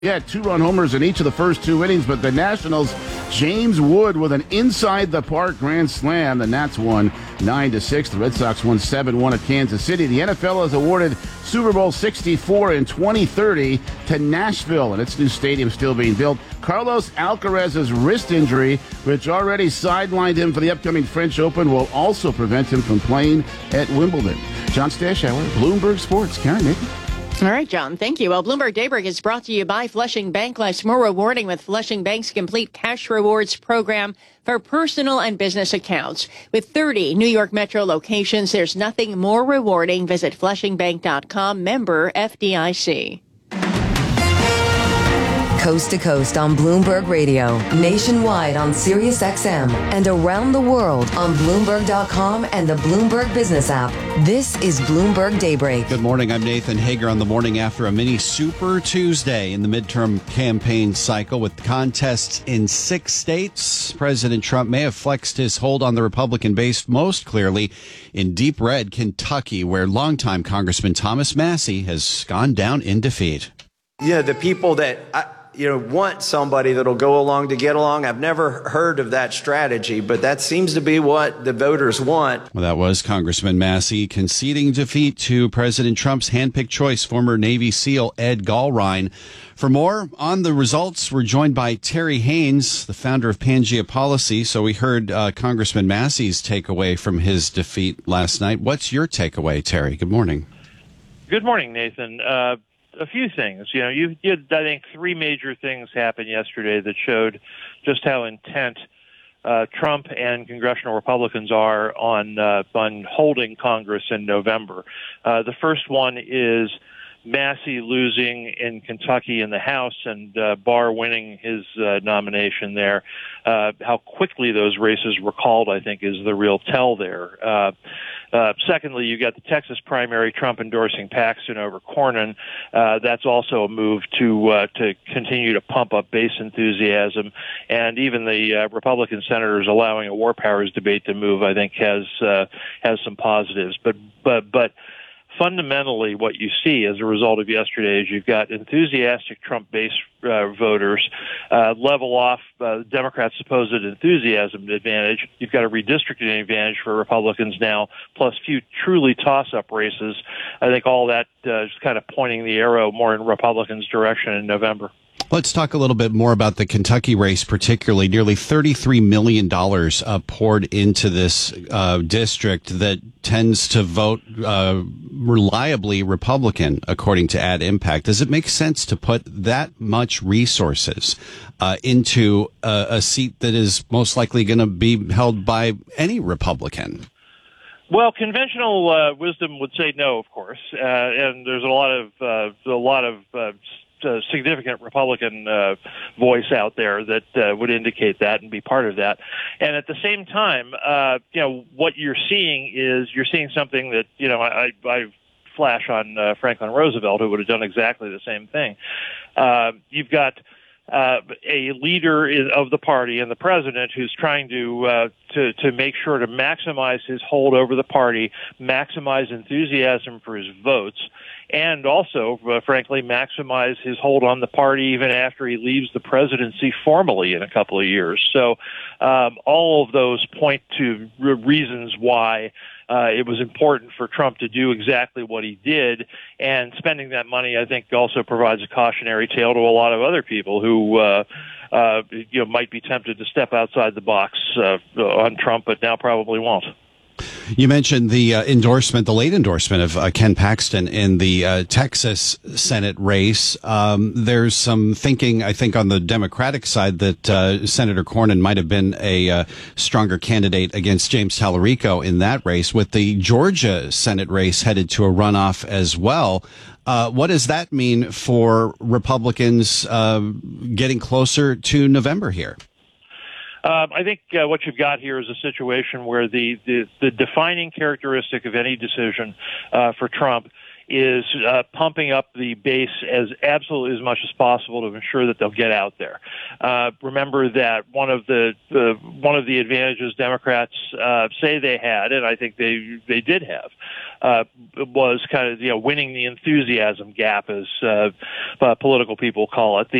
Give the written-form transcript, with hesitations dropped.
Yeah, 2-run homers in each of the first 2 innings, but the Nationals, James Wood with an inside-the-park grand slam. The Nats won 9-6. The Red Sox won 7-1 at Kansas City. The NFL has awarded Super Bowl 64 in 2030 to Nashville, and its new stadium still being built. Carlos Alcaraz's wrist injury, which already sidelined him for the upcoming French Open, will also prevent him from playing at Wimbledon. John Stashower, Bloomberg Sports. Karen, Nathan. All right, John. Thank you. Well, Bloomberg Daybreak is brought to you by Flushing Bank. Life's more rewarding with Flushing Bank's complete cash rewards program for personal and business accounts. With 30 New York Metro locations, there's nothing more rewarding. Visit FlushingBank.com, member FDIC. Coast to coast on Bloomberg Radio, nationwide on Sirius XM, and around the world on Bloomberg.com and the Bloomberg Business app. This is Bloomberg Daybreak. Good morning. I'm Nathan Hager on the morning after a mini Super Tuesday in the midterm campaign cycle with contests in 6 states. President Trump may have flexed his hold on the Republican base most clearly in deep red Kentucky, where longtime Congressman Thomas Massie has gone down in defeat. Yeah, the people that want somebody that'll go along to get along. I've never heard of that strategy, but that seems to be what the voters want. Well, that was Congressman Massie conceding defeat to President Trump's handpicked choice, former Navy SEAL Ed Gallrein. For more on the results, we're joined by Terry Haynes, the founder of Pangea Policy. So we heard Congressman Massie's takeaway from his defeat last night. What's your takeaway, Terry? Good morning. Good morning, Nathan. A few things. You had, I think, 3 major things happen yesterday that showed just how intent Trump and congressional Republicans are on holding Congress in November. The first one is Massie losing in Kentucky in the House and Barr winning his nomination there. How quickly those races were called, I think, is the real tell there. Secondly, you got the Texas primary, Trump endorsing Paxton over Cornyn. That's also a move to continue to pump up base enthusiasm, and even the Republican senators allowing a war powers debate to move, I think, has some positives. But fundamentally, what you see as a result of yesterday is you've got enthusiastic Trump base voters level off Democrats' supposed enthusiasm advantage. You've got a redistricting advantage for Republicans now, plus few truly toss-up races. I think all that is kind of pointing the arrow more in Republicans' direction in November. Let's talk a little bit more about the Kentucky race, particularly. Nearly $33 million poured into this district that tends to vote reliably Republican, according to Ad Impact. Does it make sense to put that much resources into a seat that is most likely going to be held by any Republican? Well, conventional wisdom would say no, of course, and there's a lot of significant Republican voice out there that would indicate that and be part of that. And at the same time, what you're seeing something that, I flash on Franklin Roosevelt, who would have done exactly the same thing. You've got a leader of the party and the president who's trying to make sure to maximize his hold over the party, maximize enthusiasm for his votes, and also, frankly, maximize his hold on the party even after he leaves the presidency formally in a couple of years. So all of those point to reasons why it was important for Trump to do exactly what he did, and spending that money, I think, also provides a cautionary tale to a lot of other people who might be tempted to step outside the box on Trump, but now probably won't. You mentioned the late endorsement of Ken Paxton in the Texas Senate race. There's some thinking, I think, on the Democratic side that Senator Cornyn might have been a stronger candidate against James Tallarico in that race. With the Georgia Senate race headed to a runoff as well, what does that mean for Republicans getting closer to November here? I think what you've got here is a situation where the defining characteristic of any decision for Trump is pumping up the base as absolutely as much as possible to ensure that they'll get out there. Remember that one of the advantages Democrats say they had, and I think they did have, was kind of winning the enthusiasm gap, as political people call it.